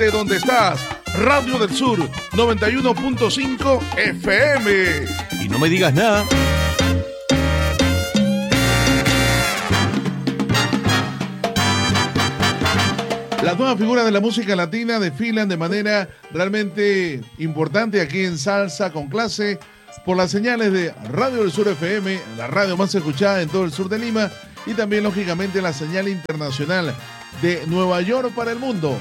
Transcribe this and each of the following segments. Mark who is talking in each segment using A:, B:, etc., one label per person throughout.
A: de donde estás, Radio del Sur 91.5 FM.
B: Y no me digas nada.
A: Las nuevas figuras de la música latina desfilan de manera realmente importante aquí en Salsa con Clase por las señales de Radio del Sur FM, la radio más escuchada en todo el sur de Lima, y también lógicamente la señal internacional de Nueva York para el mundo,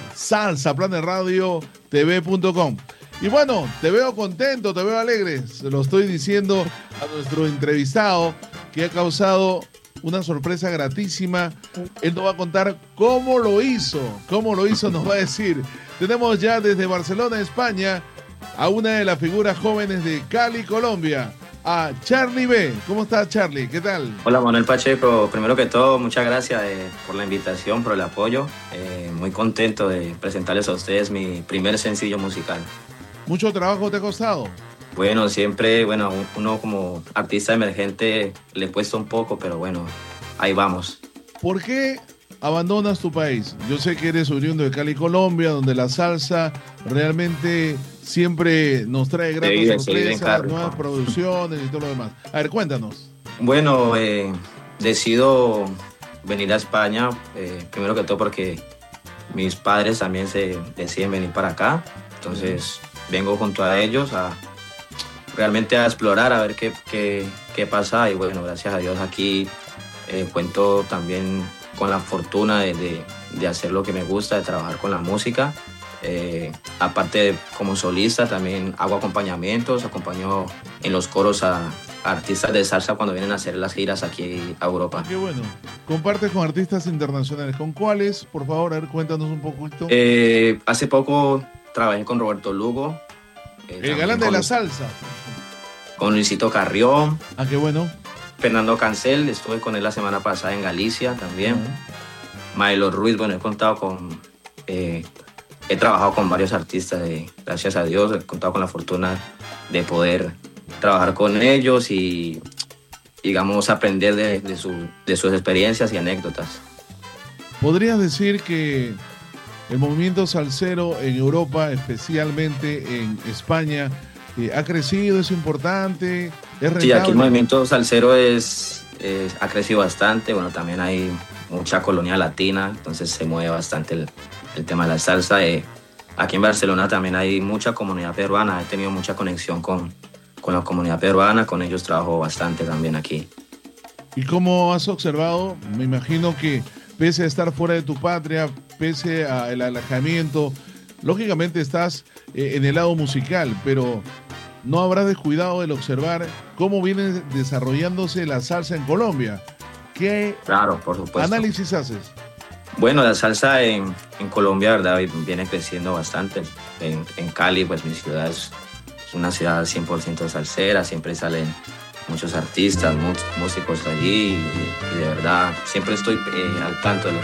A: salsaplaneradiotv.com. Y bueno, te veo contento, te veo alegre, se lo estoy diciendo a nuestro entrevistado que ha causado una sorpresa gratísima. Él nos va a contar cómo lo hizo, nos va a decir. Tenemos ya desde Barcelona, España, a una de las figuras jóvenes de Cali, Colombia, a Charly B. ¿Cómo estás, Charly? ¿Qué tal?
C: Hola, Manuel Pacheco. Primero que todo, muchas gracias por la invitación, por el apoyo. Muy contento de presentarles a ustedes mi primer sencillo musical.
A: ¿Mucho trabajo te ha costado?
C: Bueno, siempre, uno como artista emergente le cuesta un poco, pero bueno, ahí vamos.
A: ¿Por qué abandonas tu país? Yo sé que eres oriundo de Cali, Colombia, donde la salsa realmente siempre nos trae grandes sorpresas, nuevas producciones y todo lo demás. A ver, cuéntanos.
C: Bueno, decido venir a España, primero que todo porque mis padres también se deciden venir para acá, entonces vengo junto a ellos realmente a explorar, a ver qué pasa, y bueno, gracias a Dios aquí cuento también con la fortuna de hacer lo que me gusta, de trabajar con la música. Aparte como solista también hago acompañamientos, acompaño en los coros a artistas de salsa cuando vienen a hacer las giras aquí a Europa.
A: Qué bueno. Compartes con artistas internacionales. ¿Con cuáles? Por favor, a ver, cuéntanos un poquito.
C: Hace poco trabajé con Roberto Lugo.
A: El galán de la salsa.
C: Con Luisito Carrión.
A: Ah, qué bueno.
C: Fernando Cancel, estuve con él la semana pasada en Galicia también. Maelo Ruiz, bueno, he trabajado con varios artistas, gracias a Dios, he contado con la fortuna de poder trabajar con ellos y, digamos, aprender de sus experiencias y anécdotas.
A: ¿Podrías decir que el movimiento salsero en Europa, especialmente en España, ha crecido, es importante, es rentable?
C: Sí, aquí el movimiento salsero ha crecido bastante. Bueno, también hay mucha colonia latina, entonces se mueve bastante el tema de la salsa. Aquí en Barcelona también hay mucha comunidad peruana, he tenido mucha conexión con la comunidad peruana, con ellos trabajo bastante también aquí.
A: ¿Y cómo has observado? Me imagino que pese a estar fuera de tu patria, pese al alejamiento, lógicamente estás en el lado musical, pero no habrás descuidado el observar cómo viene desarrollándose la salsa en Colombia. ¿Qué
C: Claro, por supuesto.
A: análisis haces?
C: Bueno, la salsa en Colombia, ¿verdad?, viene creciendo bastante. En Cali, pues mi ciudad es una ciudad 100% salsera, siempre salen muchos artistas, músicos allí, y de verdad siempre estoy al tanto de lo